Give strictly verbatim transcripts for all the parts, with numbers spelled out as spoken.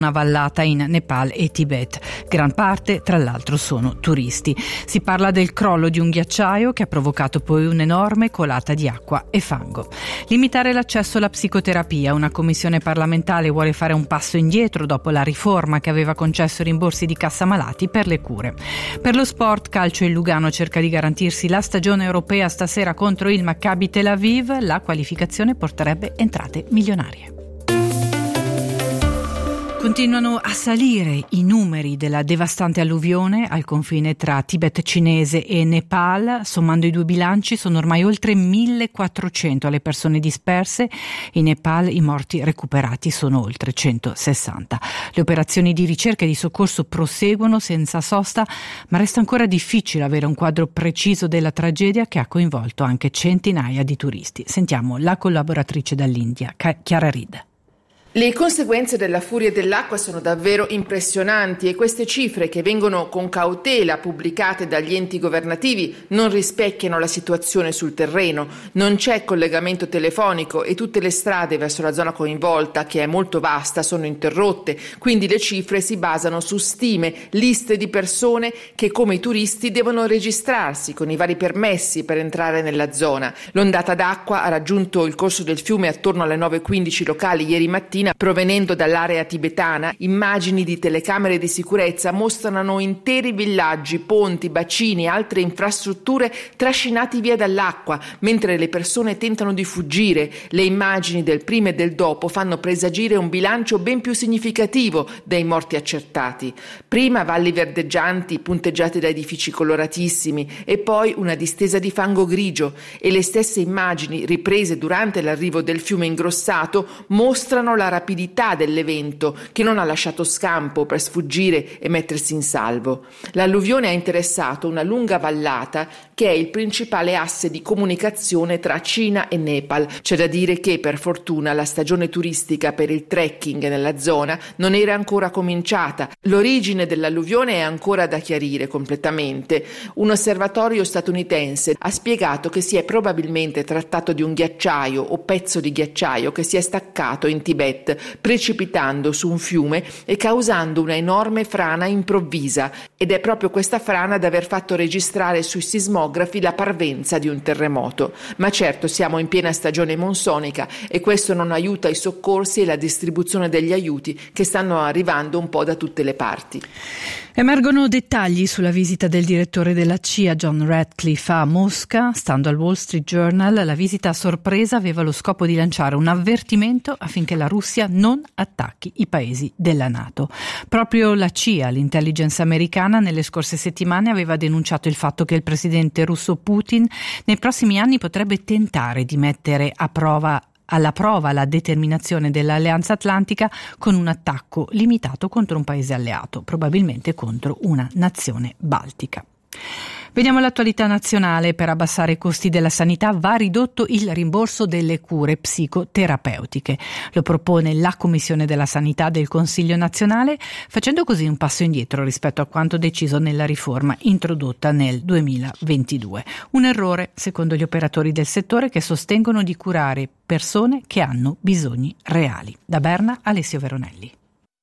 una vallata in Nepal e Tibet. Gran parte, tra l'altro, sono turisti. Si parla del crollo di un ghiacciaio che ha provocato poi un'enorme colata di acqua e fango. Limitare l'accesso alla psicoterapia. Una commissione parlamentare vuole fare un passo indietro dopo la riforma che aveva concesso rimborsi di cassa malati per le cure. Per lo sport, calcio, il Lugano cerca di garantirsi la stagione europea stasera contro il Maccabi Tel Aviv. La qualificazione porterebbe entrate milionarie. Continuano a salire i numeri della devastante alluvione al confine tra Tibet cinese e Nepal. Sommando i due bilanci sono ormai oltre millequattrocento le persone disperse. In Nepal i morti recuperati sono oltre centosessanta. Le operazioni di ricerca e di soccorso proseguono senza sosta, ma resta ancora difficile avere un quadro preciso della tragedia che ha coinvolto anche centinaia di turisti. Sentiamo la collaboratrice dall'India, Chiara Reed. Le conseguenze della furia dell'acqua sono davvero impressionanti e queste cifre, che vengono con cautela pubblicate dagli enti governativi, non rispecchiano la situazione sul terreno. Non c'è collegamento telefonico e tutte le strade verso la zona coinvolta, che è molto vasta, sono interrotte, quindi le cifre si basano su stime, liste di persone che come i turisti devono registrarsi con i vari permessi per entrare nella zona. L'ondata d'acqua ha raggiunto il corso del fiume attorno alle nove e quindici locali ieri mattina. Provenendo dall'area tibetana, immagini di telecamere di sicurezza mostrano interi villaggi, ponti, bacini e altre infrastrutture trascinati via dall'acqua, mentre le persone tentano di fuggire. Le immagini del prima e del dopo fanno presagire un bilancio ben più significativo dei morti accertati. Prima valli verdeggianti punteggiate da edifici coloratissimi e poi una distesa di fango grigio, e le stesse immagini riprese durante l'arrivo del fiume ingrossato mostrano la rapidità dell'evento, che non ha lasciato scampo per sfuggire e mettersi in salvo. L'alluvione ha interessato una lunga vallata che è il principale asse di comunicazione tra Cina e Nepal. C'è da dire che, per fortuna, la stagione turistica per il trekking nella zona non era ancora cominciata. L'origine dell'alluvione è ancora da chiarire completamente. Un osservatorio statunitense ha spiegato che si è probabilmente trattato di un ghiacciaio o pezzo di ghiacciaio che si è staccato in Tibet, precipitando su un fiume e causando una enorme frana improvvisa, ed è proprio questa frana ad aver fatto registrare sui sismografi la parvenza di un terremoto. Ma certo, siamo in piena stagione monsonica e questo non aiuta i soccorsi e la distribuzione degli aiuti che stanno arrivando un po' da tutte le parti. Emergono dettagli sulla visita del direttore della C I A John Ratcliffe a Mosca. Stando al Wall Street Journal, la visita a sorpresa aveva lo scopo di lanciare un avvertimento affinché la Russia non attacchi i paesi della NATO. Proprio la C I A, l'intelligence americana, nelle scorse settimane aveva denunciato il fatto che il presidente russo Putin nei prossimi anni potrebbe tentare di mettere a prova alla prova la determinazione dell'Alleanza Atlantica con un attacco limitato contro un paese alleato, probabilmente contro una nazione baltica. Vediamo l'attualità nazionale. Per abbassare i costi della sanità va ridotto il rimborso delle cure psicoterapeutiche. Lo propone la Commissione della Sanità del Consiglio nazionale, facendo così un passo indietro rispetto a quanto deciso nella riforma introdotta nel duemilaventidue. Un errore, secondo gli operatori del settore, che sostengono di curare persone che hanno bisogni reali. Da Berna, Alessio Veronelli.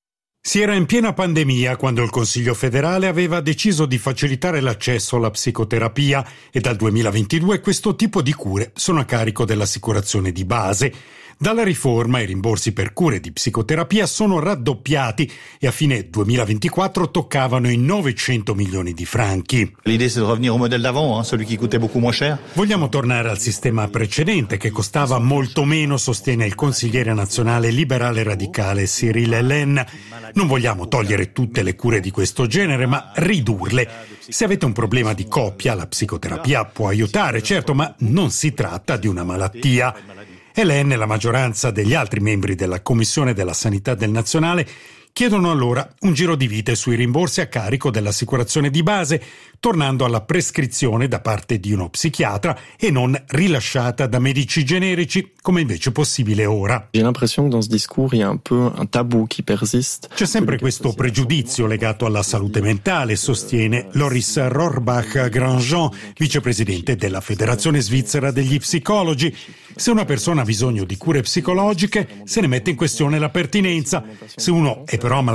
Si era in piena pandemia quando il Consiglio federale aveva deciso di facilitare l'accesso alla psicoterapia e dal duemilaventidue questo tipo di cure sono a carico dell'assicurazione di base. Dalla riforma i rimborsi per cure di psicoterapia sono raddoppiati e a fine duemilaventiquattro toccavano i novecento milioni di franchi. L'idée c'est de revenir au modèle d'avant, hein, celui qui coûtait beaucoup moins cher. Vogliamo tornare al sistema precedente che costava molto meno, sostiene il consigliere nazionale liberale radicale Cyril Hélène. Non vogliamo togliere tutte le cure di questo genere, ma ridurle. Se avete un problema di coppia, la psicoterapia può aiutare, certo, ma non si tratta di una malattia. Hélène e la maggioranza degli altri membri della Commissione della Sanità del Nazionale chiedono allora un giro di vite sui rimborsi a carico dell'assicurazione di base, tornando alla prescrizione da parte di uno psichiatra e non rilasciata da medici generici, come invece è possibile ora. J'ai l'impression que dans ce discours il y a un peu un tabou qui persiste. C'è sempre questo pregiudizio legato alla salute mentale, sostiene Loris Rohrbach-Grandjean, vicepresidente della Federazione Svizzera degli Psicologi. Se una persona ha bisogno di cure psicologiche, se ne mette in questione la pertinenza. Se uno è però